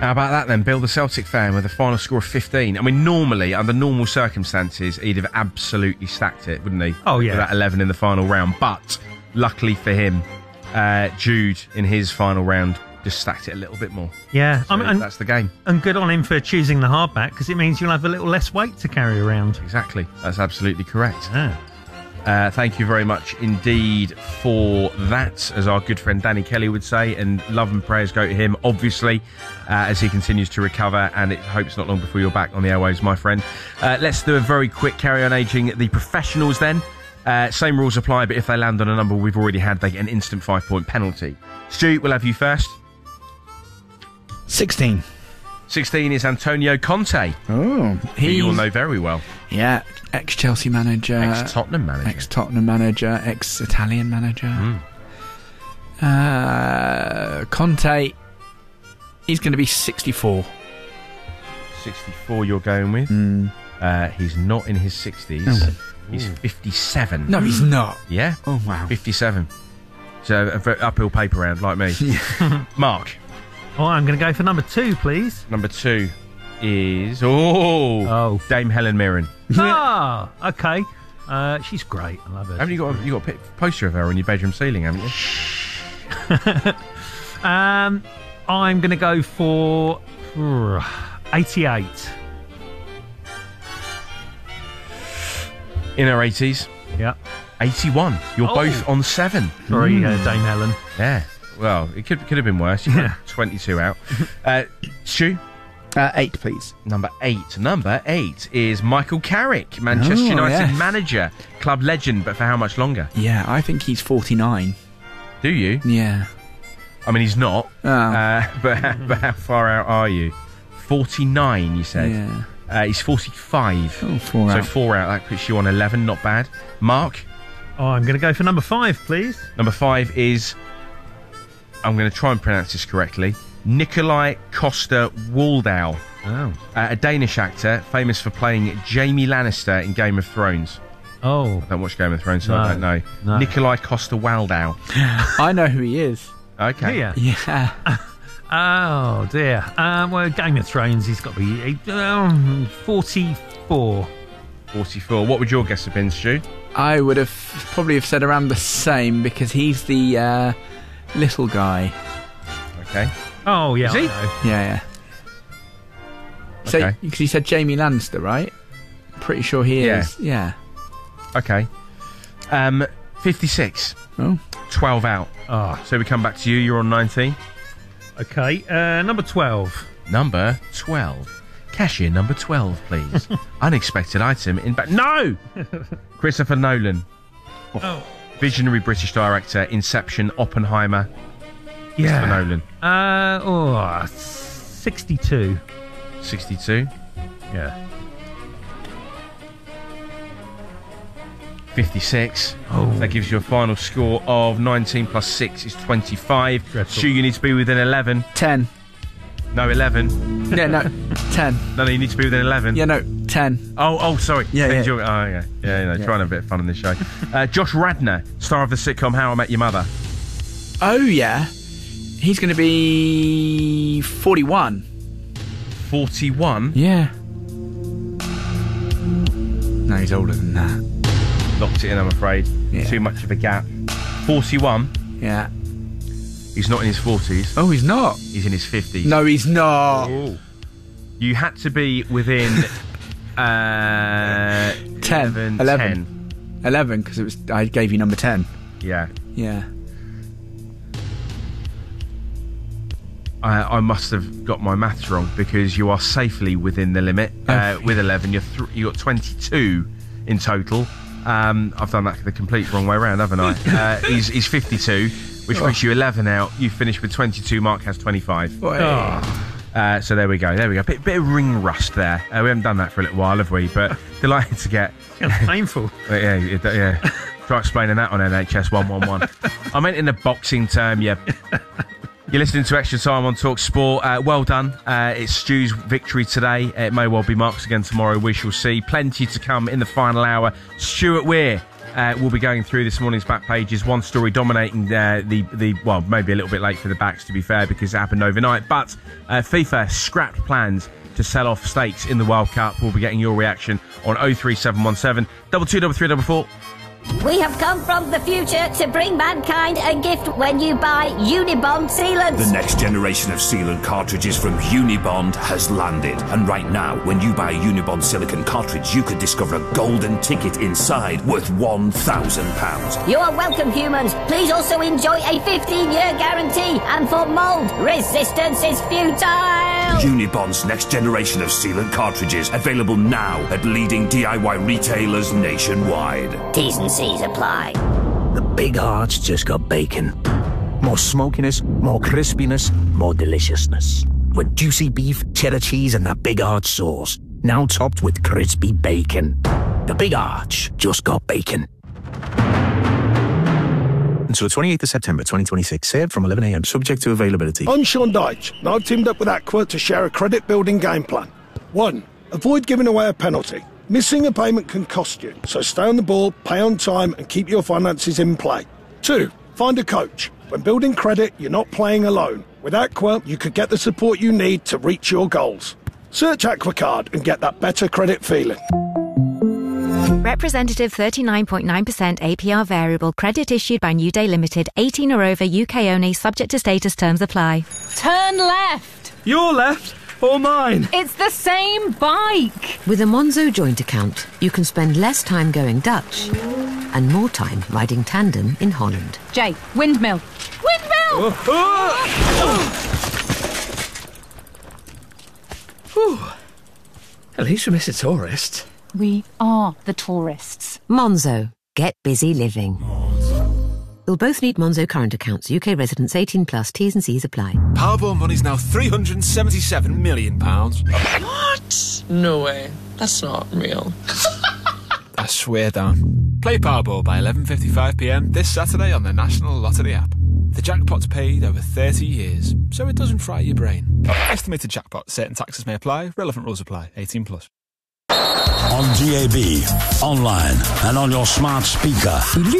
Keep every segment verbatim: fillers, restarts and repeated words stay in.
How about that then, Bill, the Celtic fan, with a final score of fifteen? I mean, normally, under normal circumstances, he'd have absolutely stacked it, wouldn't he? Oh, yeah. With that eleven in the final round. But, luckily for him, uh, Jude, in his final round, just stacked it a little bit more. Yeah. So I mean, and, that's the game. And good on him for choosing the hardback, because it means you'll have a little less weight to carry around. Exactly. That's absolutely correct. Yeah. Uh, thank you very much indeed for that, as our good friend Danny Kelly would say, and love and prayers go to him, obviously, uh, as he continues to recover, and it hopes not long before you're back on the airwaves, my friend. Uh, let's do a very quick carry on aging the professionals then. Uh, same rules apply, but if they land on a number we've already had, they get an instant five-point penalty. Stu, we'll have you first. sixteen. sixteen is Antonio Conte. Oh, who you'll know very well. Yeah, ex-Chelsea manager. Ex-Tottenham manager. Ex-Tottenham manager, ex-Italian manager. Mm. Uh, Conte, he's going to be sixty-four. sixty-four you're going with? Mm. Uh, he's not in his sixties. Oh. He's fifty-seven. No, he's not. Yeah? Oh, wow. fifty-seven. So, a very uphill paper round, like me. Mark. Oh, I'm going to go for number two, please. Number two is... Oh! Oh. Dame Helen Mirren. Ah, okay. Uh, she's great. I love her. Haven't you got a, you got a poster of her on your bedroom ceiling, haven't you? um, I'm going to go for uh, eighty-eight. In her eighties. Yeah. eighty-one. You're Oh. both on seven. Sorry, Mm. uh, Dame Helen. Yeah. Well, it could could have been worse. You got Yeah. twenty-two out. Uh, Stu? Uh, eight, please. Number eight. Number eight is Michael Carrick, Manchester Oh, United yes. manager, club legend, but for how much longer? Yeah, I think he's forty-nine. Do you? Yeah. I mean, he's not. Oh. Uh, but, but how far out are you? forty-nine, you said. Yeah. Uh, he's forty-five. Oh, four so out. four out. That puts you on eleven. Not bad. Mark? Oh, I'm going to go for number five, please. Number five is... I'm going to try and pronounce this correctly. Nikolai Coster-Waldau. Oh. Uh, a Danish actor famous for playing Jaime Lannister in Game of Thrones. Oh. I don't watch Game of Thrones, so No. I don't know. No. Nikolai Coster-Waldau. I know who he is. Okay. Yeah. Yeah. Oh, dear. Um, well, Game of Thrones, he's got to be um, forty-four. forty-four. What would your guess have been, Stu? I would have probably have said around the same because he's the uh, little guy. Okay. Oh, yeah. Is he? I know. Yeah, yeah. So, Okay. because he said Jaime Lannister, right? I'm pretty sure he Yeah. is. Yeah. Okay. Um, fifty-six. Oh. twelve out. Oh, So we come back to you. You're on nineteen. okay. Uh, number twelve. Number twelve. Cashier number twelve, please. Unexpected item in back. No! Christopher Nolan. Oh. Visionary British director, Inception, Oppenheimer. Yeah. Christopher Nolan. Uh, oh, sixty-two. sixty-two. Yeah. fifty-six. Oh. That gives you a final score of nineteen plus six is twenty-five. Dreadful. Stu, you need to be within eleven. ten. No, eleven. Yeah, no. ten. No, no, you need to be within eleven. Yeah, no. ten. Oh, oh, sorry. Yeah, Ten's yeah. your- oh, yeah. Yeah, you know, Yeah. trying to have a bit of fun on this show. uh, Josh Radnor, star of the sitcom How I Met Your Mother. Oh, yeah. He's going to be forty-one. forty-one. Yeah. No, he's older than that. Locked it in, I'm afraid. Yeah. Too much of a gap. forty-one. Yeah. He's not in his forties. Oh, he's not. He's in his fifties. No, he's not. Oh. You had to be within uh, ten. eleven. eleven. eleven, because it was. I gave you number ten. ten. Yeah. Yeah. I, I must have got my maths wrong because you are safely within the limit. Uh, Oh. with eleven, you're th- you got twenty-two in total. Um, I've done that the complete wrong way around, haven't I? Uh, he's, he's fifty-two, which Oh. puts you eleven out. You finish with twenty-two. Mark has twenty-five. Oh. Uh, so there we go. There we go. Bit, bit of ring rust there. Uh, we haven't done that for a little while, have we? But delighted to get. It's painful. Uh, yeah, it- yeah. Try explaining that on N H S one one one. I meant in the boxing term, yeah. You're listening to Extra Time on Talk Sport. Uh, well done. Uh, it's Stu's victory today. It may well be Mark's again tomorrow. We shall see. Plenty to come in the final hour. Stuart Weir uh, we'll be going through this morning's back pages. One story dominating uh, the, the, well, maybe a little bit late for the backs, to be fair, because it happened overnight. But uh, FIFA scrapped plans to sell off stakes in the World Cup. We'll be getting your reaction on oh three seven one seven, two two three three four four. We have come from the future to bring mankind a gift when you buy Unibond sealants. The next generation of sealant cartridges from Unibond has landed. And right now, when you buy a Unibond silicone cartridge, you could discover a golden ticket inside worth one thousand pounds. You are welcome, humans. Please also enjoy a fifteen-year guarantee. And for mould, resistance is futile. Unibond's next generation of sealant cartridges, available now at leading D I Y retailers nationwide. T's and C's apply. The Big Arch just got bacon. More smokiness, more crispiness, more deliciousness. With juicy beef, cheddar cheese and that Big Arch sauce. Now topped with crispy bacon. The Big Arch just got bacon. Until the twenty-eighth of September twenty twenty-six. Served from eleven a m, subject to availability. I'm Sean Dyche, and I've teamed up with Aqua to share a credit-building game plan. One, avoid giving away a penalty. Missing a payment can cost you, so stay on the ball, pay on time, and keep your finances in play. Two, find a coach. When building credit, you're not playing alone. With Aqua, you could get the support you need to reach your goals. Search AquaCard and get that better credit feeling. Representative thirty-nine point nine percent A P R variable credit issued by New Day Limited, eighteen or over, U K only, subject to status, terms apply. Turn left. Your left or mine? It's the same bike. With a Monzo joint account, you can spend less time going Dutch and more time riding tandem in Holland. Jay, windmill. Windmill! Oh, oh. Whew. At least we miss a tourist. We are the tourists. Monzo. Get busy living. You'll both need Monzo current accounts. U K residents eighteen plus. T's and C's apply. Powerball money's now three hundred seventy-seven million pounds. What? No way. That's not real. I swear down. Play Powerball by eleven fifty-five p m this Saturday on the National Lottery app. The jackpot's paid over thirty years, so it doesn't fry your brain. Estimated jackpot. Certain taxes may apply. Relevant rules apply. eighteen plus. On D A B, online, and on your smart speaker.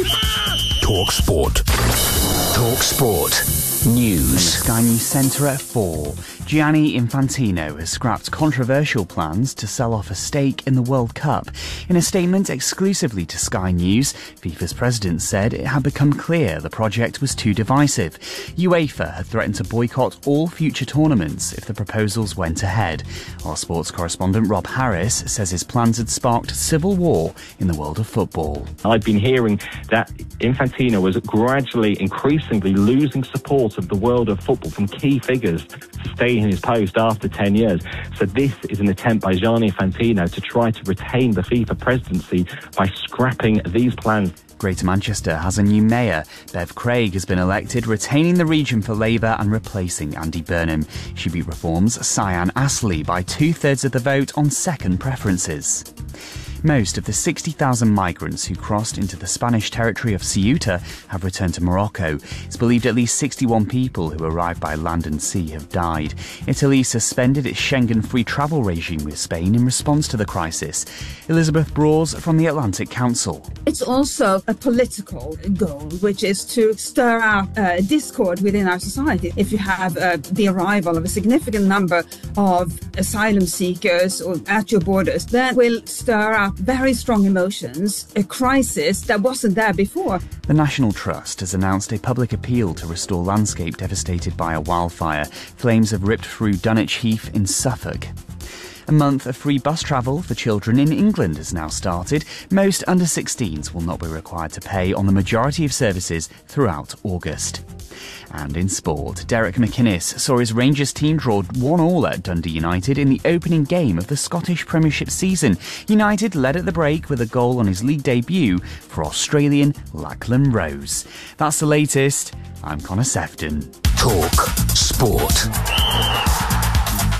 Talk Sport. Talk Sport. News. Sky News Centre at four. Gianni Infantino has scrapped controversial plans to sell off a stake in the World Cup. In a statement exclusively to Sky News, FIFA's president said it had become clear the project was too divisive. UEFA had threatened to boycott all future tournaments if the proposals went ahead. Our sports correspondent Rob Harris says his plans had sparked civil war in the world of football. I've been hearing that Infantino was gradually, increasingly losing support of the world of football from key figures to stay in his post after ten years. So this is an attempt by Gianni Infantino to try to retain the FIFA presidency by scrapping these plans. Greater Manchester has a new mayor. Bev Craig has been elected, retaining the region for Labour and replacing Andy Burnham. She beat Reform's Cyan Astley by two-thirds of the vote on second preferences. Most of the sixty thousand migrants who crossed into the Spanish territory of Ceuta have returned to Morocco. It's believed at least sixty-one people who arrived by land and sea have died. Italy suspended its Schengen free travel regime with Spain in response to the crisis. Elizabeth Brawes from the Atlantic Council. It's also a political goal, which is to stir up uh, discord within our society. If you have uh, the arrival of a significant number of asylum seekers or at your borders, that will stir up very strong emotions, a crisis that wasn't there before. The National Trust has announced a public appeal to restore landscape devastated by a wildfire. Flames have ripped through Dunwich Heath in Suffolk. A month of free bus travel for children in England has now started. Most under sixteens will not be required to pay on the majority of services throughout August. And in sport, Derek McInnes saw his Rangers team draw one all at Dundee United in the opening game of the Scottish Premiership season. United led at the break with a goal on his league debut for Australian Lachlan Rose. That's the latest. I'm Connor Sefton. Talk Sport.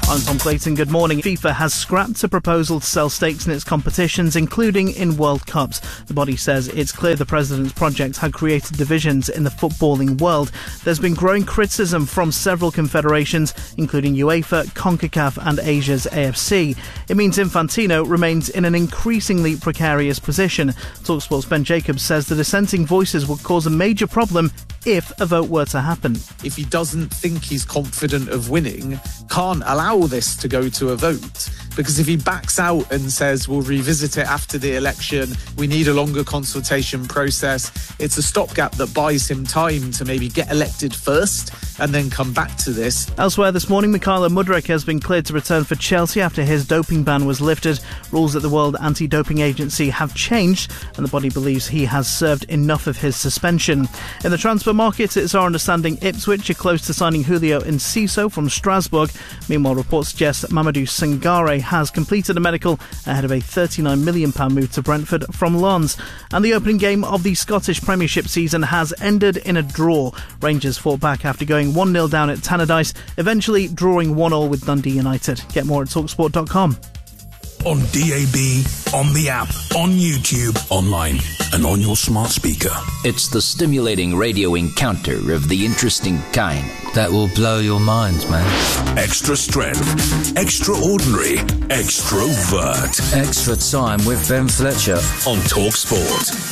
I'm Tom Clayton. Good morning. FIFA has scrapped a proposal to sell stakes in its competitions, including in World Cups. The body says it's clear the president's project had created divisions in the footballing world. There's been growing criticism from several confederations, including UEFA, CONCACAF and Asia's A F C. It means Infantino remains in an increasingly precarious position. TalkSport's Ben Jacobs says the dissenting voices would cause a major problem if a vote were to happen. If he doesn't think he's confident of winning, can't allow this to go to a vote. Because if he backs out and says, we'll revisit it after the election, we need a longer consultation process, it's a stopgap that buys him time to maybe get elected first and then come back to this. Elsewhere this morning, Mykhailo Mudryk has been cleared to return for Chelsea after his doping ban was lifted. Rules at the World Anti-Doping Agency have changed, and the body believes he has served enough of his suspension. In the transfer market, it's our understanding Ipswich are close to signing Julio Enciso from Strasbourg. Meanwhile, reports suggest that Mamadou Sangare has completed a medical ahead of a thirty-nine million pounds move to Brentford from Lens. And the opening game of the Scottish Premiership season has ended in a draw. Rangers fought back after going one nil down at Tannadice, eventually drawing one all with Dundee United. Get more at talksport dot com. On D A B, on the app, on YouTube, online, and on your smart speaker. It's the stimulating radio encounter of the interesting kind that will blow your mind, man. Extra strength, extraordinary, extrovert. Extra time with Ben Fletcher on TalkSport.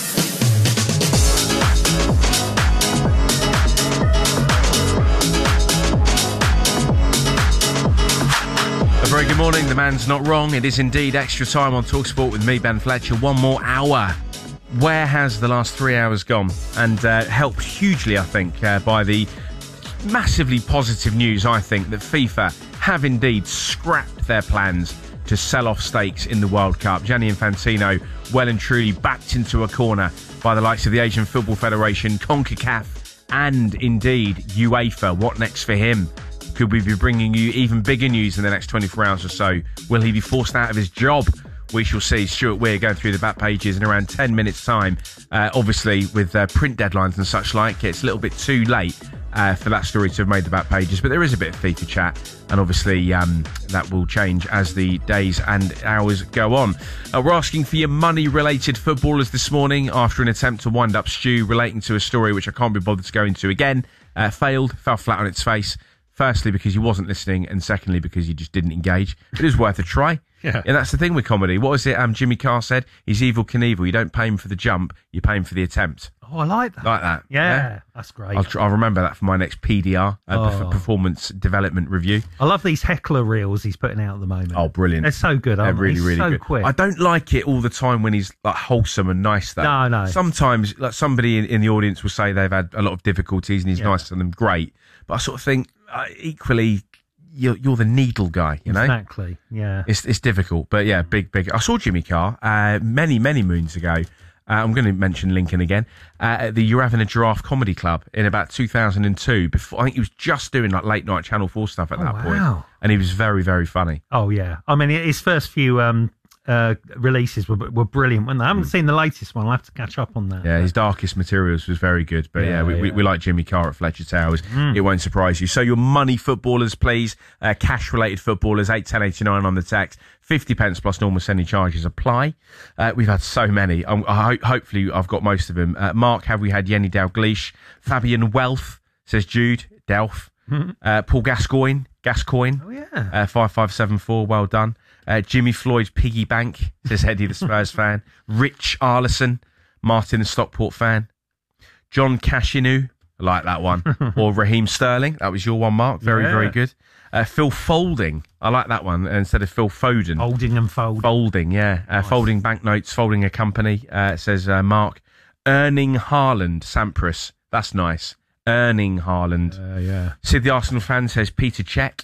A very good morning. The man's not wrong. It is indeed extra time on TalkSport with me, Ben Fletcher. One more hour. Where has the last three hours gone? And uh, helped hugely, I think, uh, by the massively positive news, I think, that FIFA have indeed scrapped their plans to sell off stakes in the World Cup. Gianni Infantino, well and truly backed into a corner by the likes of the Asian Football Federation, CONCACAF, and indeed UEFA. What next for him? Could we be bringing you even bigger news in the next twenty-four hours or so? Will he be forced out of his job? We shall see. Stuart Weir going through the back pages in around ten minutes' time. Uh, obviously, with uh, print deadlines and such like, it's a little bit too late uh, for that story to have made the back pages. But there is a bit of FIFA chat, and obviously um, that will change as the days and hours go on. Uh, we're asking for your money-related footballers this morning after an attempt to wind up Stu relating to a story which I can't be bothered to go into again. Uh, failed, fell flat on its face. Firstly, because he wasn't listening, and secondly, because he just didn't engage. It is worth a try. Yeah. And that's the thing with comedy. What was it um, Jimmy Carr said? He's Evel Knievel. You don't pay him for the jump, you pay him for the attempt. Oh, I like that. Like that. Yeah, yeah? that's great. I'll, tr- I'll remember that for my next P D R, uh, Oh. Performance Development Review. I love these heckler reels he's putting out at the moment. Oh, brilliant. They're so good, aren't They're really, they? really so good. quick. I don't like it all the time when he's like wholesome and nice, though. No, no. Sometimes like somebody in, in the audience will say they've had a lot of difficulties and he's Yeah. nice to them. Great. But I sort of think, uh, equally, you're, you're the needle guy, you know? Exactly, yeah. It's it's difficult, but yeah, big, big. I saw Jimmy Carr uh, many, many moons ago. Uh, I'm going to mention Lincoln again. Uh, at the You're Having a Giraffe Comedy Club in about two thousand two. Before, I think he was just doing like late night Channel four stuff at Oh, that wow. point. And he was very, very funny. Oh, yeah. I mean, his first few um, uh, releases were were brilliant, weren't they? I haven't seen the latest one. I'll have to catch up on that. Yeah, his Darkest Materials was very good. But yeah, Yeah, we, We, yeah. we like Jimmy Carr at Fletcher Towers. Mm. It won't surprise you. So your money footballers, please. Uh, cash-related footballers, eight ten eighty-nine on the text. fifty pence plus normal sending charges apply. Uh, we've had so many. Um, I ho- hopefully I've got most of them. Uh, Mark, have we had Yenny Dalglish? Fabian Wealth, says Jude. Delph. Mhm. Uh, Paul Gascoigne. Gascoigne. Oh, yeah. Uh, five five seven four, well done. Uh, Jimmy Floyd's Piggy Bank, says Eddie the Spurs fan. Rich Arlison, Martin the Stockport fan. John Cashinu, I like that one. Or Raheem Sterling, that was your one, Mark. Very, Yeah. very good. Uh, Phil Folding, I like that one, instead of Phil Foden. Folding and folding. Folding, yeah. Uh, Folding banknotes, folding a company, uh, says uh, Mark. Erning Haaland, Sampras, that's nice. Erning Haaland. Uh, yeah. Sid the Arsenal fan says Peter Cech.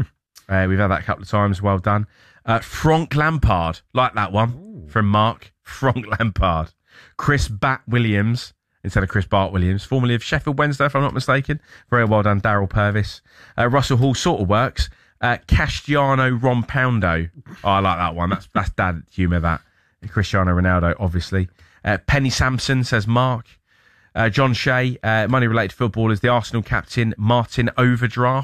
uh, we've had that a couple of times, well done. Uh, Frank Lampard, like that one. Ooh. From Mark. Frank Lampard. Chris Bat Williams, instead of Chris Bart Williams, formerly of Sheffield Wednesday, if I'm not mistaken. Very well done, Daryl Purvis. Uh, Russell Hall sort of works. Uh, Cristiano Rompoundo. Oh, I like that one. That's that's dad humour, that. Cristiano Ronaldo, obviously. Uh, Penny Sampson, says Mark. Uh, John Shea, uh, money-related footballers. The Arsenal captain, Martin Overdraft.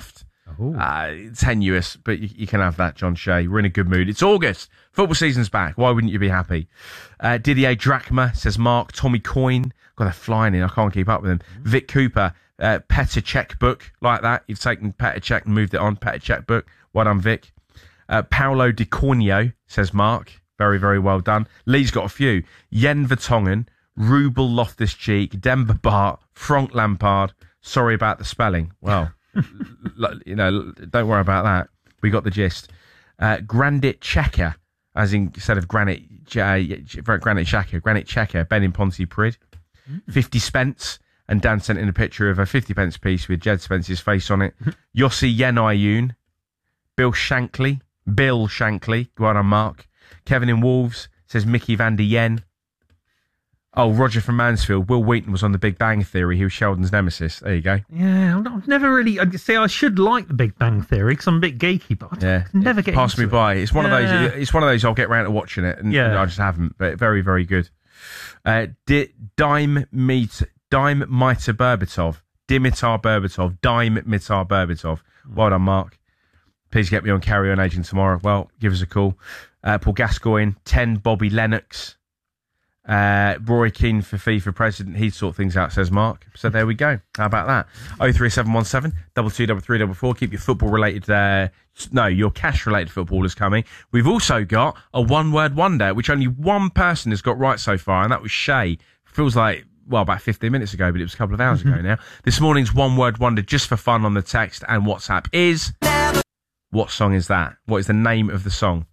Uh, tenuous, but you, you can have that, John Shea. We're in a good mood. It's August. Football season's back. Why wouldn't you be happy? Uh, Didier Drachma, says Mark. Tommy Coyne. God, they're flying in. I can't keep up with them. Mm-hmm. Vic Cooper. Uh, Petr Cech book. Like that. You've taken Petr Cech and moved it on. Petr Cech book. Well done, Vic. Uh, Paolo Di Cornio, says Mark. Very, very well done. Lee's got a few. Yen Vertonghen. Rubel Loftus-Cheek. Demba Bart. Frank Lampard. Sorry about the spelling. Well... you know, don't worry about that. We got the gist. Uh, Granit Xhaka, as in, instead of Granite, uh, Granit Xhaka, Granit Xhaka, Ben in Ponty Prid. Mm. fifty Spence, and Dan sent in a picture of a fifty pence piece with Jed Spence's face on it. Yossi Yenayun, Bill Shankly, Bill Shankly, go on, Mark. Kevin in Wolves, says Mickey van der Yen. Oh, Roger from Mansfield. Will Wheaton was on The Big Bang Theory. He was Sheldon's nemesis. There you go. Yeah, I've never really... I see, I should like The Big Bang Theory because I'm a bit geeky, but I yeah, never get passed me into by. It's one Yeah. of those. It's one of those. I'll get round to watching it, and Yeah. I just haven't. But very, very good. Uh, Di- Dime Meet Dime Mitar Berbatov, Dimitar Berbatov, Dime Mitar Berbatov. Well done, Mark. Please get me on Carry On Agent tomorrow. Well, give us a call. Uh, Paul Gascoigne, ten Bobby Lennox. Uh, Roy Keane for FIFA president. He'd sort things out, says Mark. So there we go. How about that? oh three seven one seven, two two three three four four. Keep your football related, uh, no, your cash related footballers coming. We've also got a one word wonder, which only one person has got right so far, and that was Shay. Feels like, well, about fifteen minutes ago, but it was a couple of hours ago now. This morning's one word wonder, just for fun on the text and WhatsApp, is... What song is that? What is the name of the song?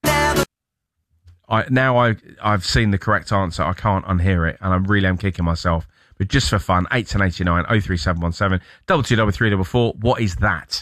I, now I, I've seen the correct answer. I can't unhear it, and I really am kicking myself. But just for fun, eight one eight nine, oh three seven one seven, two two three three four. What is that?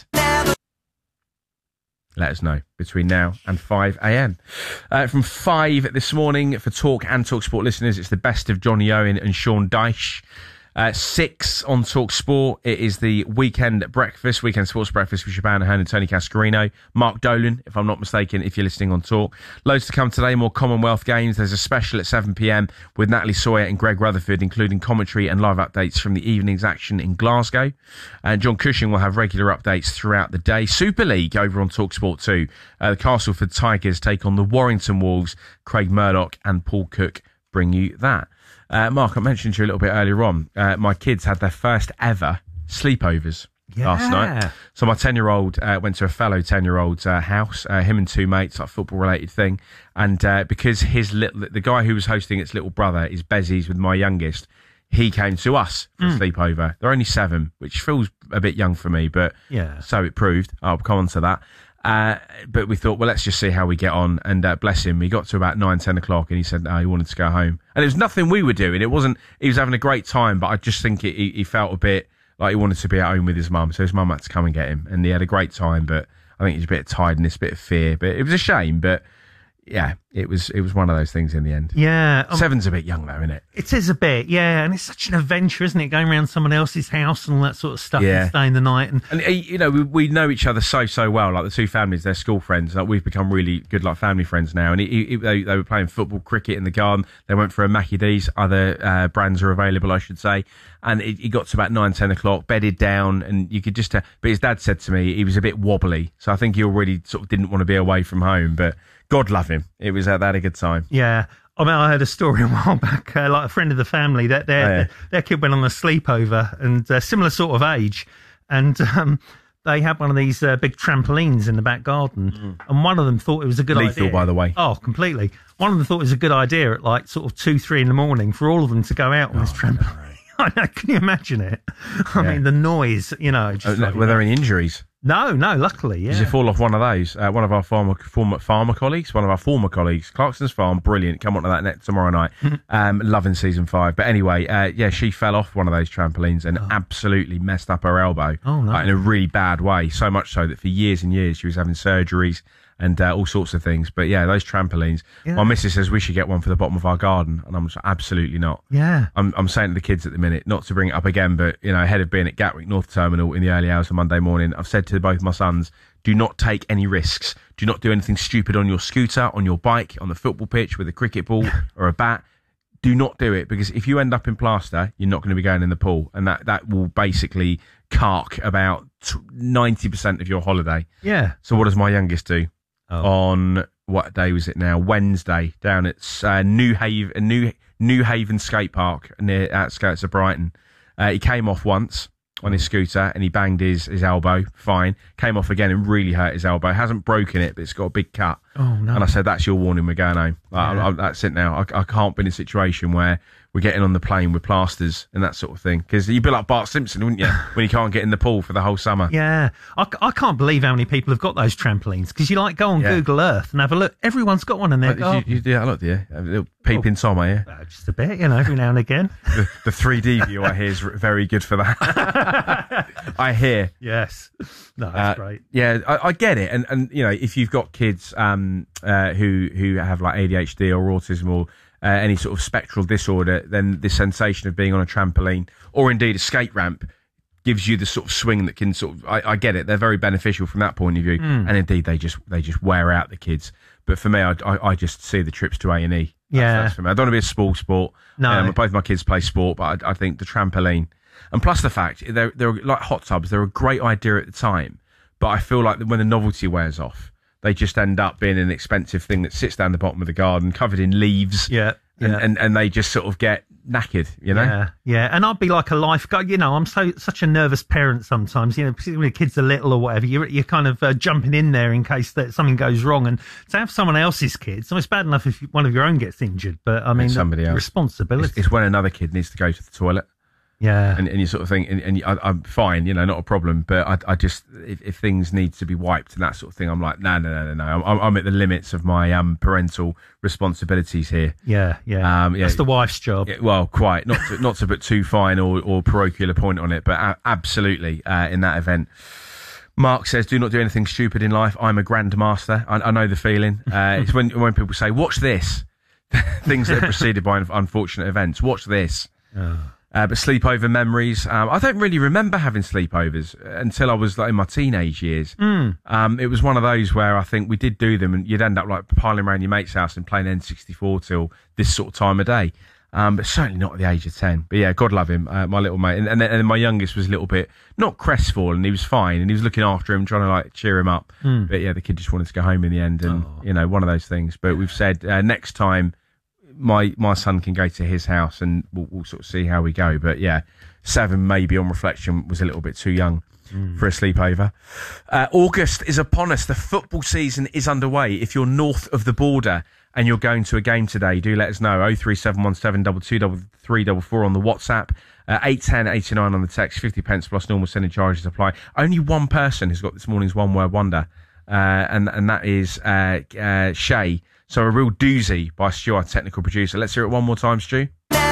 Let us know between now and five a.m. Uh, from five this morning for Talk and Talk Sport listeners, it's the best of Johnny Owen and Sean Dyche. Uh, six on Talk Sport, it is the weekend breakfast, weekend sports breakfast with Shaban Ahern and Tony Cascarino. Mark Dolan, if I'm not mistaken, if you're listening on Talk. Loads to come today, more Commonwealth games. There's a special at seven p.m. with Natalie Sawyer and Greg Rutherford, including commentary and live updates from the evening's action in Glasgow. And John Cushing will have regular updates throughout the day. Super League over on Talk Sport too. Uh, the Castleford Tigers take on the Warrington Wolves. Craig Murdoch and Paul Cook bring you that. Uh, Mark, I mentioned to you a little bit earlier on, uh, my kids had their first ever sleepovers Yeah. last night. So my ten-year-old uh, went to a fellow ten-year-old's uh, house, uh, him and two mates, like football-related thing. And uh, because his little, the guy who was hosting its little brother is Bezzies with my youngest, he came to us for Mm. a sleepover. They're only seven, which feels a bit young for me, but Yeah. so it proved. I'll come on to that. Uh, but we thought, well, let's just see how we get on. And uh, bless him, he got to about nine, ten o'clock, and he said no, he wanted to go home. And it was nothing we were doing. It wasn't. He was having a great time, but I just think it, he, he felt a bit like he wanted to be at home with his mum. So his mum had to come and get him, and he had a great time. But I think he was a bit of tiredness, a bit of fear. But it was a shame. But yeah, it was it was one of those things in the end. Yeah. Um, Seven's a bit young though, isn't it? It is a bit, yeah, and it's such an adventure, isn't it? Going around someone else's house and all that sort of stuff Yeah. and staying the night. And And, uh, you know, we, we know each other so, so well. Like, the two families, they're school friends. Like, we've become really good, like, family friends now. And he, he, they, they were playing football, cricket in the garden. They went for a Mackie D's. Other uh, brands are available, I should say. And it, it got to about nine, ten o'clock, bedded down, and you could just... Uh, but his dad said to me he was a bit wobbly. So I think he already sort of didn't want to be away from home. But God love him. It was uh, they had a good time. yeah, I mean, I heard a story a while back, uh, like a friend of the family, that their, Oh, yeah. their, their kid went on a sleepover and uh, similar sort of age. And um, they had one of these uh, big trampolines in the back garden. And one of them thought it was a good Lethal, idea. by the way. Oh, completely. One of them thought it was a good idea at like sort of two, three in the morning for all of them to go out on this trampoline. I know, can you imagine it? I Yeah. mean, the noise, you know. Uh, Just no, like- were there any injuries? No, no, luckily, yeah. Did you fall off one of those? Uh, one of our former, former farmer colleagues, one of our former colleagues, Clarkson's Farm, brilliant. Come on to that net tomorrow night. um, loving season five. But anyway, uh, yeah, she fell off one of those trampolines and absolutely messed up her elbow. Oh, no. Like, in a really bad way. So much so that for years and years she was having surgeries and uh, all sorts of things. But yeah, those trampolines. Yeah. My missus says we should get one for the bottom of our garden, and I'm just absolutely not. Yeah. I'm, I'm saying to the kids at the minute, not to bring it up again, but, you know, ahead of being at Gatwick North Terminal in the early hours of Monday morning, I've said to both my sons, do not take any risks. Do not do anything stupid on your scooter, on your bike, on the football pitch with a cricket ball or a bat. Do not do it, because if you end up in plaster, you're not going to be going in the pool, and that, that will basically cark about ninety percent of your holiday. Yeah. So what does my youngest do? Oh. On, what day was it now? Wednesday, down at uh, New Haven, New, New Haven Skate Park near outskirts of Brighton. Uh, he came off once on his scooter and he banged his, his elbow. Fine. Came off again and really hurt his elbow. Hasn't broken it, but it's got a big cut. Oh, no. And I said, that's your warning, we're going home. Like, Yeah. I, I, that's it now. I, I can't be in a situation where we're getting on the plane with plasters and that sort of thing. Because you'd be like Bart Simpson, wouldn't you? When you can't get in the pool for the whole summer. Yeah. I, c- I can't believe how many people have got those trampolines. Because you like go on Yeah. Google Earth and have a look. Everyone's got one in their Like, garden. you, you do that a lot, do you? A little peeping Tom, are you? Uh, just a bit, you know, every now and again. The, the three D view, I hear, is r- very good for that. I hear. Yes. No, that's Uh, great. Yeah, I, I get it, and and you know, if you've got kids um, uh, who who have like A D H D or autism or uh, any sort of spectral disorder, then the sensation of being on a trampoline or indeed a skate ramp gives you the sort of swing that can sort of. I, I get it; they're very beneficial from that point of view, Mm. and indeed they just they just wear out the kids. But for me, I, I, I just see the trips to A and E. Yeah. That's for me. I don't want to be a small sport. No. Um, both my kids play sport, but I, I think the trampoline, and plus the fact they're they're like hot tubs. They're a great idea at the time, but I feel like when the novelty wears off, they just end up being an expensive thing that sits down the bottom of the garden, covered in leaves. Yeah. And, yeah. and, and they just sort of get knackered, you know? Yeah, yeah, and I'd be like a lifeguard. You know, I'm so such a nervous parent sometimes. You know, particularly when the kids are little or whatever. You're you're kind of uh, jumping in there in case that something goes wrong, and to have someone else's kids. So it's bad enough if one of your own gets injured, but I mean, somebody the else. responsibility. It's, it's when another kid needs to go to the toilet. Yeah. And, and you sort of think, and, and I, I'm fine, you know, not a problem. But I, I just, if, if things need to be wiped and that sort of thing, I'm like, no, no, no, no, no. I'm, I'm at the limits of my um, parental responsibilities here. Yeah, yeah. Um, yeah. That's the wife's job. Yeah, well, quite. Not to, not to put too fine or, or parochial a point on it, but a- absolutely uh, in that event. Mark says, do not do anything stupid in life. I'm a grandmaster. I, I know the feeling. Uh, it's when, when people say, watch this. Things that are preceded by unfortunate events. Watch this. Oh. Uh, but sleepover memories. Um, I don't really remember having sleepovers until I was like in my teenage years. Mm. Um, it was one of those where I think we did do them, and you'd end up like piling around your mate's house and playing N sixty-four till this sort of time of day. Um, but certainly not at the age of ten. But yeah, God love him, uh, my little mate. And, and then and my youngest was a little bit not crestfallen. He was fine, and he was looking after him, trying to like cheer him up. Mm. But yeah, the kid just wanted to go home in the end, and Oh. you know, one of those things. But we've said uh, next time. My my son can go to his house and we'll, we'll sort of see how we go. But yeah, seven maybe on reflection was a little bit too young Mm. for a sleepover. Uh, August is upon us. The football season is underway. If you're north of the border and you're going to a game today, do let us know. oh three seven one seven two two three three four on the WhatsApp, uh, eight one oh eight nine on the text, fifty pence plus normal sending charges apply. Only one person has got this morning's one word wonder, uh, and and that is uh, uh, Shay. So a real doozy by Stu, our technical producer. Let's hear it one more time, Stu.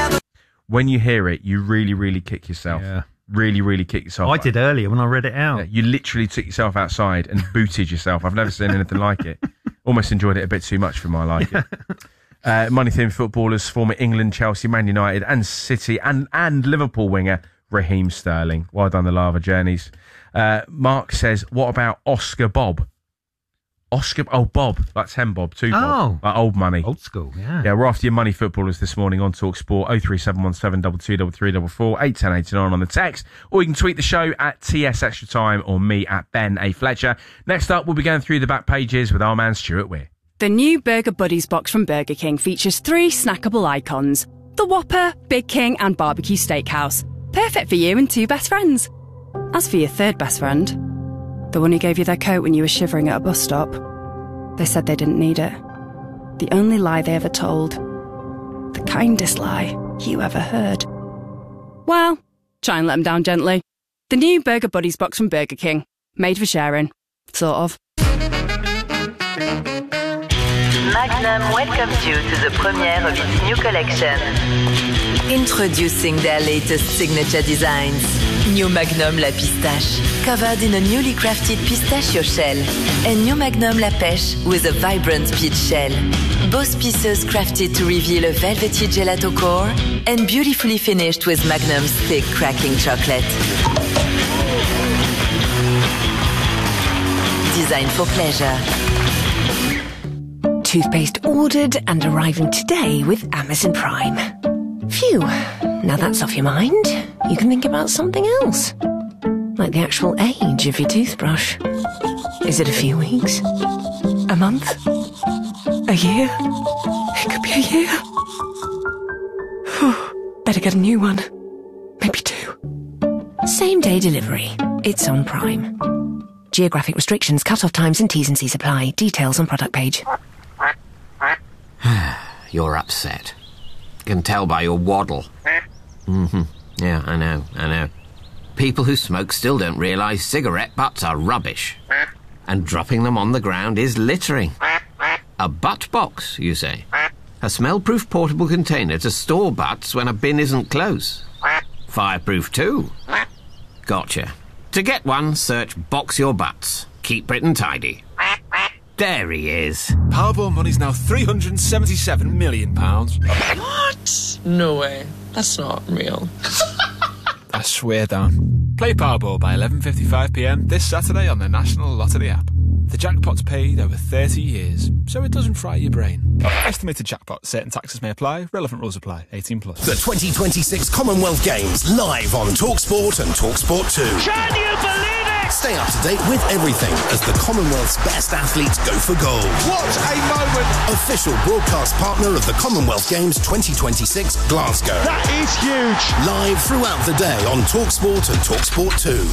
When you hear it, you really, really kick yourself. Yeah. Really, really kick yourself. I did earlier when I read it out. Yeah, you literally took yourself outside and booted yourself. I've never seen anything like it. Almost enjoyed it a bit too much for my liking. Uh, money thin footballers, former England, Chelsea, Man United and City and, and Liverpool winger Raheem Sterling. Well done, the Lava Journeys. Uh, Mark says, what about Oscar Bob? Oscar, oh, Bob, like ten Bob, two Bob, Oh. like old money. Old school, yeah. Yeah, we're after your money footballers this morning on Talk Sport. oh three seven one seven two two three three four, eight one oh eight nine on the text, or you can tweet the show at T S Extra Time or me at Ben A. Fletcher. Next up, we'll be going through the back pages with our man Stuart Weir. The new Burger Buddies box from Burger King features three snackable icons: the Whopper, Big King and Barbecue Steakhouse. Perfect for you and two best friends. As for your third best friend, the one who gave you their coat when you were shivering at a bus stop, they said they didn't need it. The only lie they ever told. The kindest lie you ever heard. Well, try and let them down gently. The new Burger Buddies box from Burger King. Made for sharing. Sort of. Magnum welcomes you to the premiere of its new collection. Introducing their latest signature designs. New Magnum La Pistache, covered in a newly crafted pistachio shell. And New Magnum La Pêche with a vibrant peach shell. Both pieces crafted to reveal a velvety gelato core and beautifully finished with Magnum's thick cracking chocolate. Designed for pleasure. Toothpaste ordered and arriving today with Amazon Prime. Phew, now that's off your mind. You can think about something else. Like the actual age of your toothbrush. Is it a few weeks? A month? A year? It could be a year. Better get a new one. Maybe two. Same day delivery. It's on Prime. Geographic restrictions, cut-off times and T's and C's apply. Details on product page. You're upset. Can tell by your waddle. Mm-hmm. Yeah, I know, I know. People who smoke still don't realise cigarette butts are rubbish. And dropping them on the ground is littering. A butt box, you say? A smell-proof portable container to store butts when a bin isn't close. Fireproof too. Gotcha. To get one, search Box Your Butts. Keep Britain tidy. There he is. Powerball money's now three hundred seventy-seven million pounds. What? No way. That's not real. I swear down. Play Powerball by eleven fifty-five p m this Saturday on the National Lottery app. The jackpot's paid over thirty years, so it doesn't fry your brain. Estimated jackpot. Certain taxes may apply. Relevant rules apply. eighteen plus. The twenty twenty-six Commonwealth Games live on TalkSport and TalkSport two. Can you believe it? Stay up to date with everything as the Commonwealth's best athletes go for gold. What a moment! Official broadcast partner of the Commonwealth Games twenty twenty-six Glasgow. That is huge. Live throughout the day on TalkSport and TalkSport two.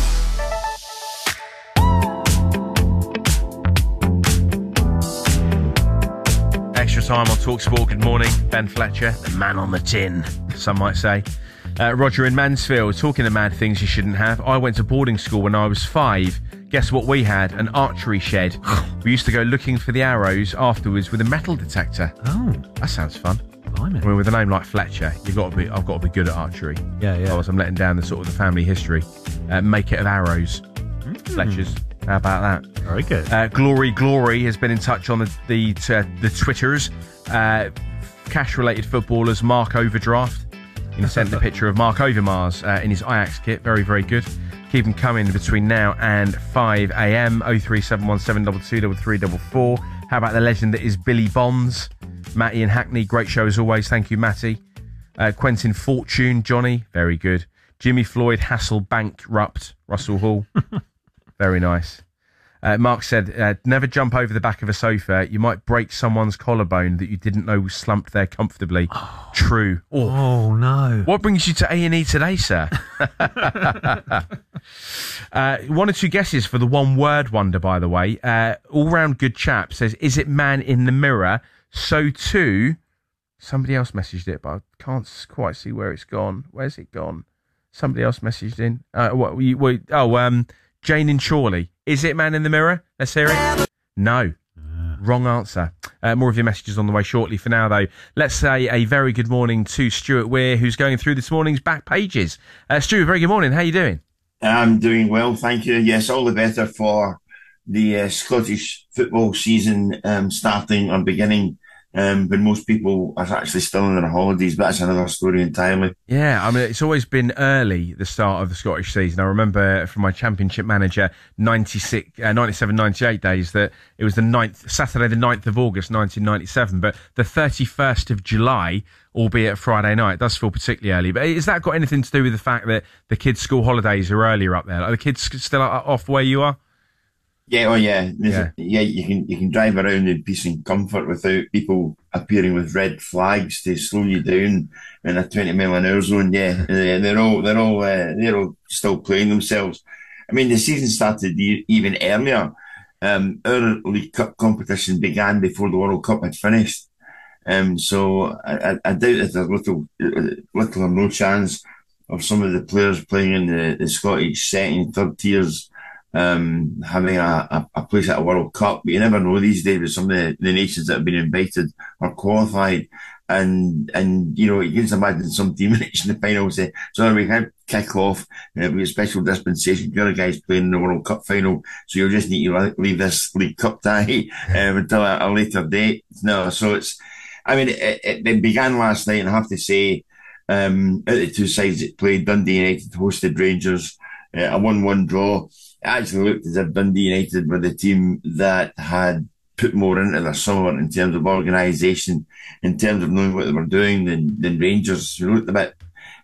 Extra time on TalkSport. Good morning, Ben Fletcher, the man on the tin, some might say. Uh, Roger in Mansfield, talking of mad things you shouldn't have. I went to boarding school when I was five. Guess what we had? An archery shed. We used to go looking for the arrows afterwards with a metal detector. Oh, that sounds fun. Blimey. I mean, with a name like Fletcher, you've got to be. I've got to be good at archery. Yeah, yeah. Otherwise, I'm letting down the sort of the family history. Uh, make it of arrows, mm. Fletchers. How about that? Very good. Uh, Glory Glory has been in touch on the the, uh, the Twitters. Uh, cash-related footballers, Mark Overdraft. He sent the picture of Mark Overmars uh, in his Ajax kit. Very, very good. Keep them coming between now and five a m. oh three seven one seven two two three three four four. How about the legend that is Billy Bonds? Matty and Hackney, great show as always. Thank you, Matty. Uh, Quentin Fortune, Johnny, very good. Jimmy Floyd, Hassel Bankrupt, Russell Hall. Very nice. Uh, Mark said, uh, never jump over the back of a sofa. You might break someone's collarbone that you didn't know was slumped there comfortably. Oh. True. Oh. oh, no. What brings you to A and E today, sir? uh, one or two guesses for the one-word wonder, by the way. Uh, all-round good chap says, is it man in the mirror? So too, somebody else messaged it, but I can't quite see where it's gone. Where's it gone? Somebody else messaged in. Uh, what? You, what oh, um... Jane in Chorley. Is it man in the mirror? Let's hear it. No. Uh. Wrong answer. Uh, more of your messages on the way shortly. For now, though, let's say a very good morning to Stuart Weir, who's going through this morning's back pages. Uh, Stuart, very good morning. How are you doing? I'm doing well, thank you. Yes, all the better for the uh, Scottish football season um, starting or beginning. Um, but most people are actually still on their holidays, but that's another story entirely. Yeah, I mean, it's always been early, the start of the Scottish season. I remember from my Championship manager ninety-six, uh, ninety-seven ninety-eight days that it was the ninth, Saturday the ninth of August nineteen ninety-seven, but the thirty-first of July, albeit Friday night, does feel particularly early. But has that got anything to do with the fact that the kids' school holidays are earlier up there? Like the kids still off where you are? Yeah, oh yeah. Yeah. yeah, you can you can drive around in peace and comfort without people appearing with red flags to slow you down in a twenty mile an hour zone. Yeah, they're all they're all uh, they're all still playing themselves. I mean, the season started e- even earlier. Um, our League Cup competition began before the World Cup had finished. Um, so I, I, I doubt that there's little little or no chance of some of the players playing in the, the Scottish second, third tiers um, having a, a, a place at a World Cup. But you never know these days with some of the, the nations that have been invited or qualified. And, and, you know, you can imagine some team reaching the final say, so we had kick off, uh, with a special dispensation. The other guys playing in the World Cup final. So you'll just need to leave this League Cup tie, um, until a, a later date. No, so it's, I mean, it, it, it began last night, and I have to say, um, out of the two sides that played, Dundee United hosted Rangers, uh, a one one draw. It actually looked as if Dundee United were the team that had put more into their summer in terms of organisation, in terms of knowing what they were doing than, than Rangers, who looked a bit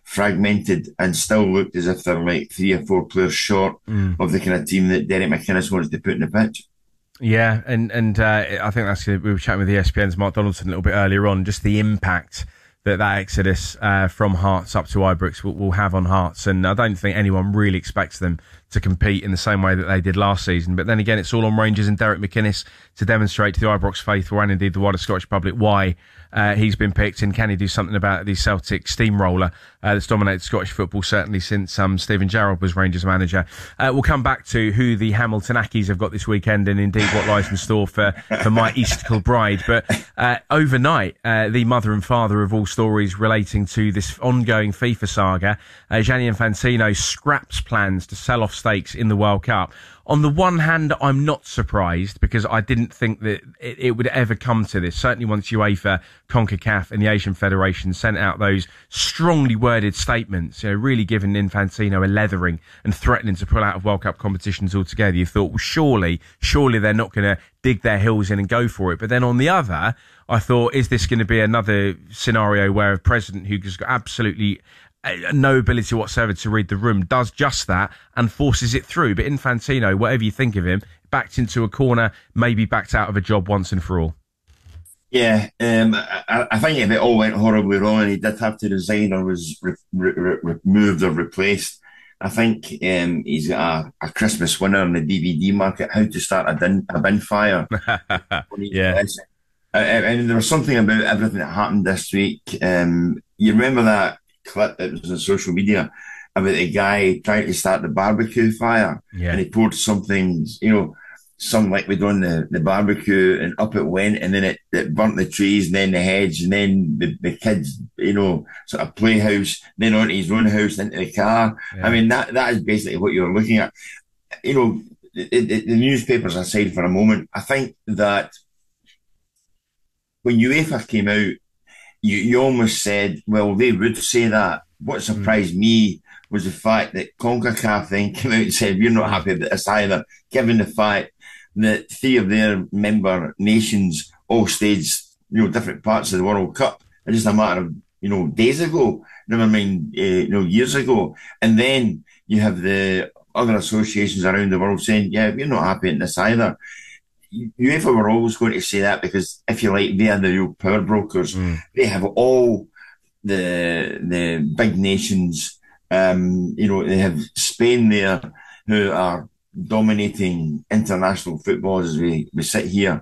fragmented and still looked as if they're like three or four players short Mm. of the kind of team that Derek McInnes wanted to put in the pitch. Yeah, and and uh, I think that's we were chatting with E S P N's Mark Donaldson a little bit earlier on, just the impact that that exodus uh, from Hearts up to Ibrox will, will have on Hearts, and I don't think anyone really expects them to compete in the same way that they did last season. But then again, it's all on Rangers and Derek McInnes to demonstrate to the Ibrox faithful and indeed the wider Scottish public why uh, he's been picked, and can he do something about the Celtic steamroller uh, that's dominated Scottish football certainly since um, Stephen Gerrard was Rangers manager. Uh, we'll come back to who the Hamilton Ackies have got this weekend and indeed what lies in store for, for my East Kilbride. But uh, overnight, uh, the mother and father of all stories relating to this ongoing FIFA saga, uh, Gianni Infantino scraps plans to sell off stakes in the World Cup. On the one hand, I'm not surprised because I didn't think that it, it would ever come to this. Certainly once UEFA, CONCACAF and the Asian Federation sent out those strongly worded statements, you know, really giving Infantino a leathering and threatening to pull out of World Cup competitions altogether. You thought, well, surely, surely they're not going to dig their heels in and go for it. But then on the other, I thought, is this going to be another scenario where a president who's got absolutely no ability whatsoever to read the room does just that and forces it through? But Infantino, whatever you think of him, backed into a corner, maybe backed out of a job once and for all. Yeah, um, I, I think if it all went horribly wrong and he did have to resign or was re- re- re- removed or replaced, I think um, he's got a, a Christmas winner in the D V D market, How to Start a, din- a Bin Fire. Yeah. I, I mean, there was something about everything that happened this week. Um, you remember that clip that was on social media about the guy trying to start the barbecue fire, yeah. and he poured something, you know, some liquid on the, the barbecue, and up it went, and then it, it burnt the trees and then the hedge and then the, the kids, you know, sort of playhouse, then onto his own house, into the car. Yeah. I mean, that that is basically what you're looking at. You know, the, the, the newspapers aside for a moment, I think that when UEFA came out, You, you almost said, well, they would say that. What surprised mm. me was the fact that CONCACAF then came out and said, we're not happy about this either, given the fact that three of their member nations all staged, you know, different parts of the World Cup in just a matter of, you know, days ago, never mind, uh, you know, years ago. And then you have the other associations around the world saying, yeah, we're not happy in this either. UEFA were always going to say that because, if you like, they are the real power brokers. Mm. They have all the the big nations. Um, you know, they have Spain there, who are dominating international football as we, we sit here.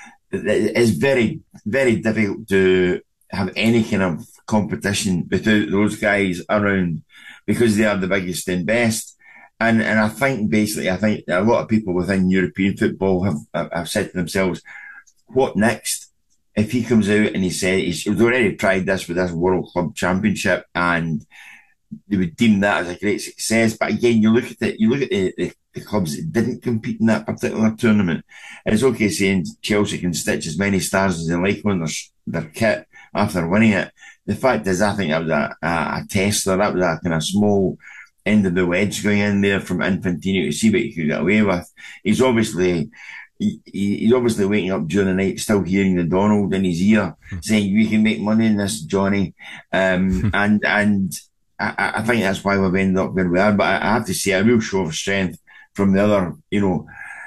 It's very, very difficult to have any kind of competition without those guys around because they are the biggest and best. And and I think basically, I think a lot of people within European football have have said to themselves, what next? If he comes out and he said he's, he's already tried this with this World Club Championship and they would deem that as a great success. But again, you look at it, you look at the, the, the clubs that didn't compete in that particular tournament. And it's okay saying Chelsea can stitch as many stars as they like on their, their kit after winning it. The fact is, I think that was a, a, a tester. That was a kind of small end of the wedge going in there from Infantino to see what he could get away with. He's obviously he, he's obviously waking up during the night still hearing the Donald in his ear saying, we can make money in this, Johnny. Um, and and I, I think that's why we've ended up where we are. But I have to say, a real show of strength from the other, you know,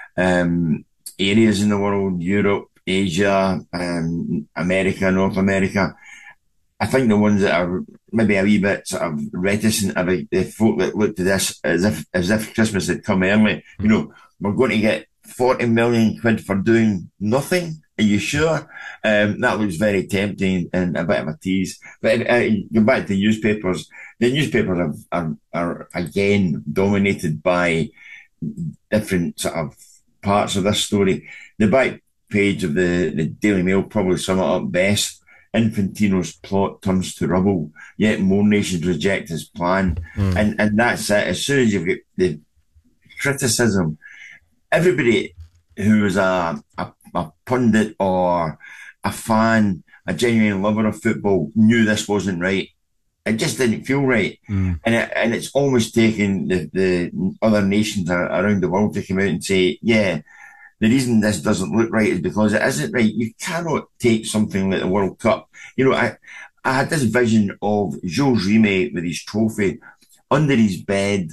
um, areas in the world, Europe, Asia, um, America, North America. I think the ones that are maybe a wee bit sort of reticent about the folk that looked at this as if as if Christmas had come early. You know, we're going to get forty million quid for doing nothing. Are you sure? Um, that looks very tempting and a bit of a tease. But uh, go back to newspapers. The newspapers are, are, are again dominated by different sort of parts of this story. The back page of the, the Daily Mail probably sum it up best. Infantino's plot turns to rubble, yet more nations reject his plan. Mm. And and that's it. As soon as you've got the criticism, everybody who is a, a, a pundit or a fan, a genuine lover of football, knew this wasn't right. It just didn't feel right. Mm. And it, and it's almost taken the, the other nations around the world to come out and say, yeah, the reason this doesn't look right is because it isn't right. You cannot take something like the World Cup. You know, I I had this vision of Jules Rimet with his trophy under his bed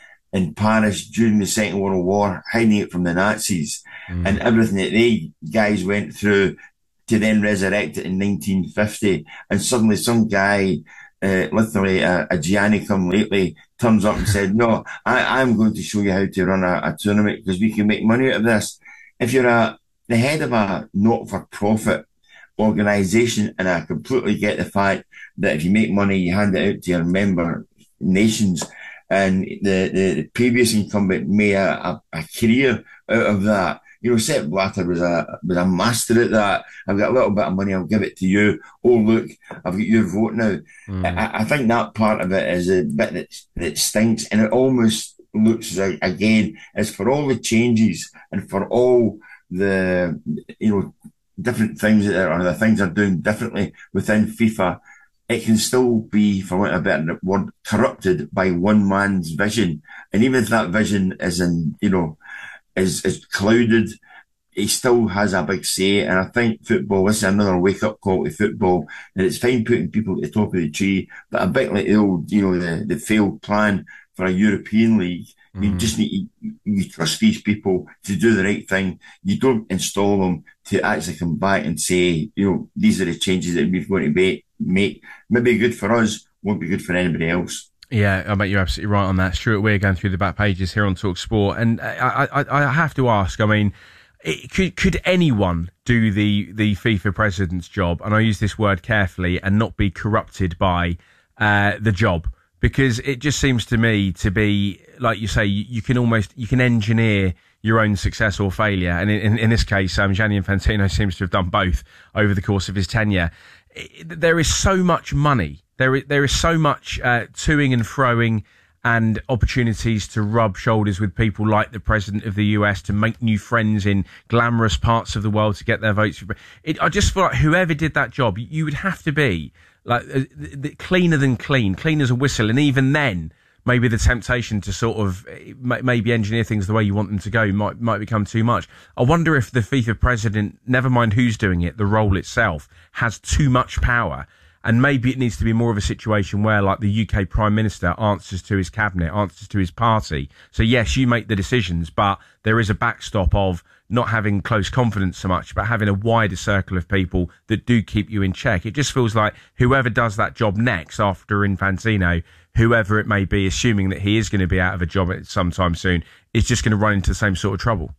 in Paris during the Second World War, hiding it from the Nazis, mm. and everything that they guys went through to then resurrect it in nineteen fifty. And suddenly some guy, uh, literally a, a Gianni come lately, turns up and said, no, I, I'm going to show you how to run a, a tournament because we can make money out of this. If you're a, the head of a not-for-profit organisation, and I completely get the fact that if you make money, you hand it out to your member nations, and the, the, the previous incumbent made a, a, a career out of that. You know, Sepp Blatter was a was a master at that. I've got a little bit of money, I'll give it to you. Oh, look, I've got your vote now. Mm. I, I think that part of it is a bit that, that stinks, and it almost looks like, again, as for all the changes and for all the, you know, different things that are, or the things they're doing differently within FIFA, it can still be, for want of a better word, corrupted by one man's vision. And even if that vision is in, you know, is, is clouded, he still has a big say. And I think football, this is another wake-up call to football, that it's fine putting people at the top of the tree, but a bit like the old, you know, the, the failed plan for a European league. Mm-hmm. You just need to, you trust these people to do the right thing. You don't install them to actually come back and say, you know, these are the changes that we're going to be, make. Maybe good for us, won't be good for anybody else. Yeah, I bet you're absolutely right on that. Stuart Weir going through the back pages here on Talk Sport. And I, I, I have to ask, I mean, it, could could anyone do the, the FIFA president's job, and I use this word carefully, and not be corrupted by uh, the job? Because it just seems to me to be, like you say, you, you can almost, you can engineer your own success or failure. And in, in, in this case, um, Gianni Infantino seems to have done both over the course of his tenure. It, there is so much money. There is, there is so much uh, toing and froing and opportunities to rub shoulders with people like the president of the U S, to make new friends in glamorous parts of the world to get their votes. It, I just feel like whoever did that job, you would have to be like uh, cleaner than clean, clean as a whistle. And even then, maybe the temptation to sort of maybe engineer things the way you want them to go might might become too much. I wonder if the FIFA president, never mind who's doing it, the role itself has too much power. And maybe it needs to be more of a situation where, like, the U K Prime Minister answers to his cabinet, answers to his party. So, yes, you make the decisions, but there is a backstop of not having close confidence so much, but having a wider circle of people that do keep you in check. It just feels like whoever does that job next after Infantino, whoever it may be, assuming that he is going to be out of a job sometime soon, is just going to run into the same sort of trouble.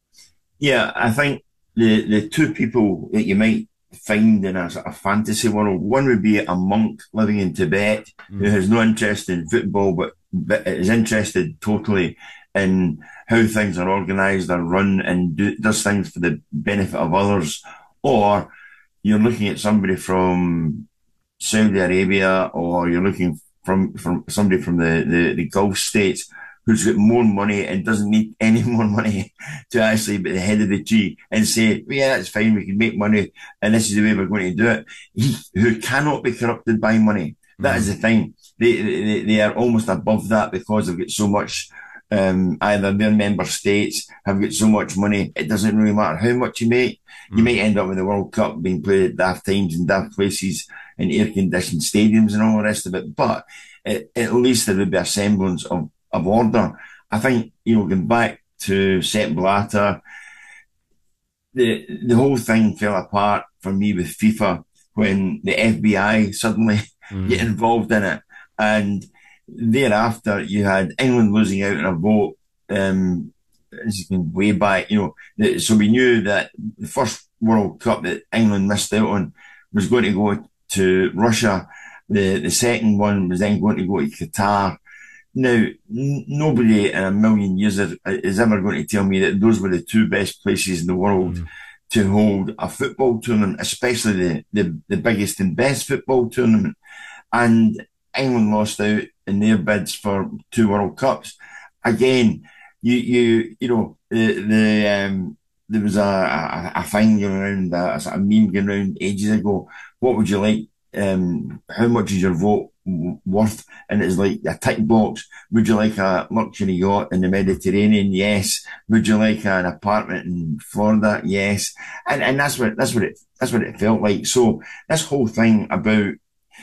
Yeah, I think the, the two people that you might find in a sort of fantasy world, one would be a monk living in Tibet mm. who has no interest in football, but, but is interested totally in how things are organised or run, and do, does things for the benefit of others. Or you're looking at somebody from Saudi Arabia, or you're looking from, from somebody from the, the, the Gulf states who's got more money and doesn't need any more money to actually be the head of the tree and say, well, yeah, that's fine, we can make money and this is the way we're going to do it. He, who cannot be corrupted by money. That mm-hmm. is the thing. They, they, they are almost above that because they've got so much, um, either their member states have got so much money. It doesn't really matter how much you make. Mm-hmm. You might end up with the World Cup being played at daft times and daft places in air-conditioned stadiums and all the rest of it. But it, at least there would be a semblance of of order. I think, you know, going back to Sepp Blatter, the the whole thing fell apart for me with FIFA when the F B I suddenly mm. get involved in it. And thereafter, you had England losing out in a vote, um, this is going way back, you know, so we knew that the first World Cup that England missed out on was going to go to Russia. The, the second one was then going to go to Qatar. Now, n- nobody in a million years is, is ever going to tell me that those were the two best places in the world mm. to hold a football tournament, especially the, the, the biggest and best football tournament. And England lost out in their bids for two World Cups. Again, you, you, you know, the, the, um, there was a, a, a thing going around, a, a sort of meme going around ages ago. What would you like? Um, how much is your vote worth? And it's like a tick box. Would you like a luxury yacht in the Mediterranean? Yes. Would you like an apartment in Florida? Yes. And and that's what that's what it that's what it felt like. So this whole thing about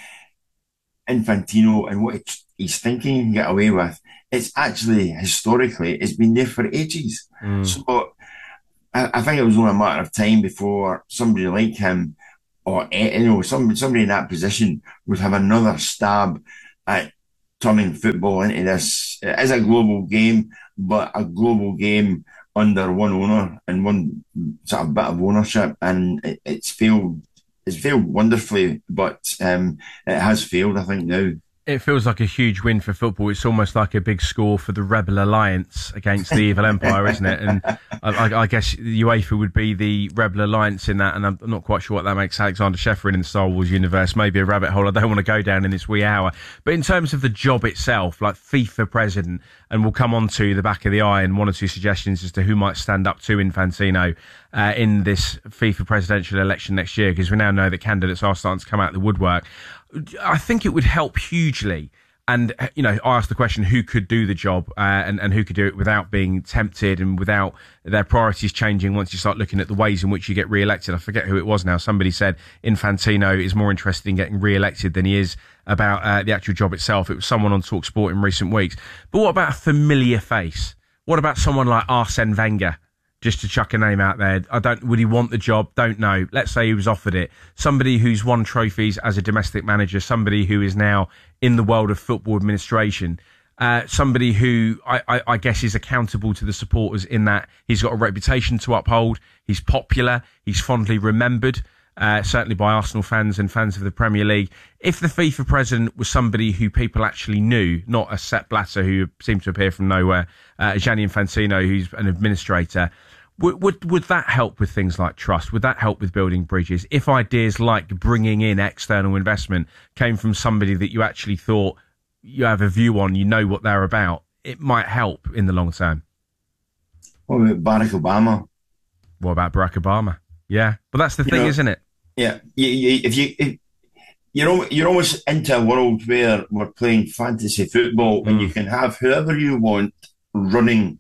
Infantino and what he's thinking he can get away with, it's actually, historically, it's been there for ages. Mm. So I, I think it was only a matter of time before somebody like him, or, you know, some, somebody in that position would have another stab at turning football into this. It is a global game, but a global game under one owner and one sort of bit of ownership, and it, it's failed. It's failed wonderfully, but um, it has failed, I think, now. It feels like a huge win for football. It's almost like a big score for the Rebel Alliance against the Evil Empire, isn't it? And I, I, I guess UEFA would be the Rebel Alliance in that, and I'm not quite sure what that makes Alexander Shepard in the Star Wars universe. Maybe a rabbit hole I don't want to go down in this wee hour. But in terms of the job itself, like FIFA president, and we'll come on to the back of the eye and one or two suggestions as to who might stand up to Infantino uh, in this FIFA presidential election next year, because we now know that candidates are starting to come out of the woodwork. I think it would help hugely. And, you know, I asked the question, who could do the job uh, and, and who could do it without being tempted and without their priorities changing once you start looking at the ways in which you get re-elected. I forget who it was now. Somebody said Infantino is more interested in getting re-elected than he is about uh, the actual job itself. It was someone on TalkSport in recent weeks. But what about a familiar face? What about someone like Arsene Wenger? Just to chuck a name out there. I don't, would he want the job? Don't know. Let's say he was offered it. Somebody who's won trophies as a domestic manager, somebody who is now in the world of football administration, uh, somebody who I, I, I guess is accountable to the supporters in that he's got a reputation to uphold. He's popular. He's fondly remembered, uh, certainly by Arsenal fans and fans of the Premier League. If the FIFA president was somebody who people actually knew, not a Sepp Blatter who seemed to appear from nowhere, uh, Gianni Infantino, who's an administrator, Would, would would that help with things like trust? Would that help with building bridges? If ideas like bringing in external investment came from somebody that you actually thought you have a view on, you know what they're about, it might help in the long term. What about Barack Obama? What about Barack Obama? Yeah, but that's the you thing, know, isn't it? Yeah, you, you, if you if you're you're almost into a world where we're playing fantasy football, mm. and you can have whoever you want running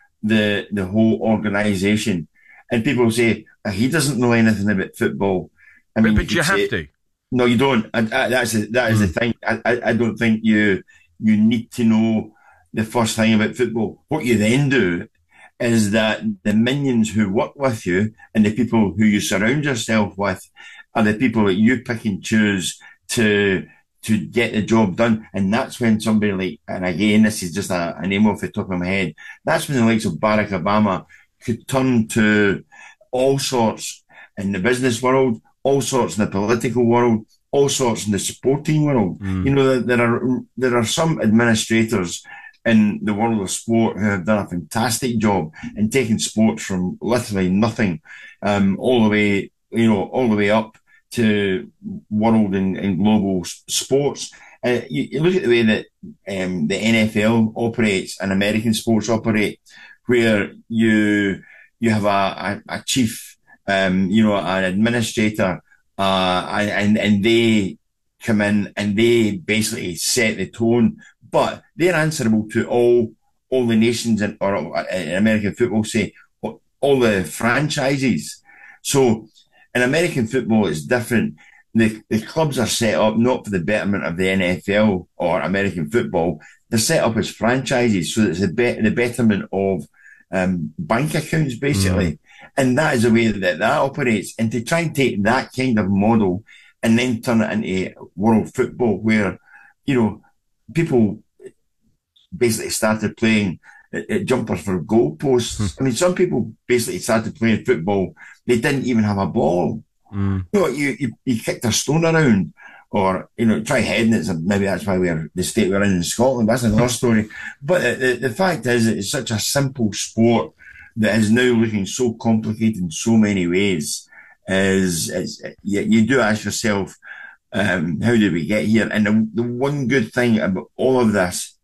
the the whole organisation, and people say he doesn't know anything about football. I mean, but, but you, you have say, to. No, you don't. I, I, that's a, that is mm. the thing. I, I I don't think you you need to know the first thing about football. What you then do is that the minions who work with you and the people who you surround yourself with are the people that you pick and choose to to get the job done. And that's when somebody like, and again, this is just a, a name off the top of my head, that's when the likes of Barack Obama could turn to all sorts in the business world, all sorts in the political world, all sorts in the sporting world. Mm. You know, there are, there are some administrators in the world of sport who have done a fantastic job in taking sport from literally nothing, um, all the way, you know, all the way up to world and, and global sports. Uh, you, you look at the way that um, the N F L operates and American sports operate, where you you have a, a, a chief, um, you know, an administrator, uh, and and they come in and they basically set the tone, but they're answerable to all all the nations in, or in American football, say all the franchises. So in American football, it's different. The, the clubs are set up not for the betterment of the N F L or American football. They're set up as franchises, so it's the, be- the betterment of um, bank accounts, basically. Mm. And that is the way that that operates. And to try and take that kind of model and then turn it into world football where, you know, people basically started playing uh, jumpers for goalposts. Mm. I mean, some people basically started playing football. They didn't even have a ball. Mm. You know, you, you, you kicked a stone around or, you know, try heading it. Maybe that's why we're the state we're in in Scotland. That's another story. But the, the, the fact is, it's such a simple sport that is now looking so complicated in so many ways. Is, is you, you do ask yourself, um, how did we get here? And the, the one good thing about all of this,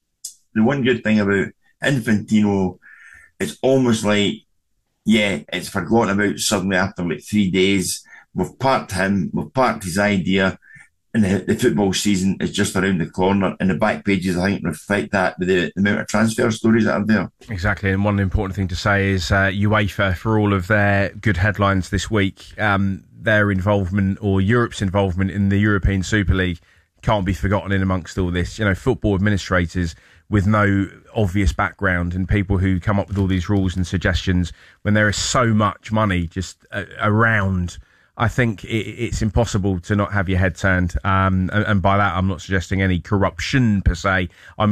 the one good thing about Infantino, it's almost like, yeah, it's forgotten about suddenly after like three days. We've parked him, we've parked his idea, and the, the football season is just around the corner. And the back pages, I think, reflect that with the, the amount of transfer stories that are there. Exactly. And one important thing to say is uh, UEFA, for all of their good headlines this week, um, their involvement or Europe's involvement in the European Super League can't be forgotten in amongst all this. You know, football administrators with no obvious background and people who come up with all these rules and suggestions when there is so much money just uh, around. I think it, it's impossible to not have your head turned. Um, and, and by that, I'm not suggesting any corruption per se. I mean,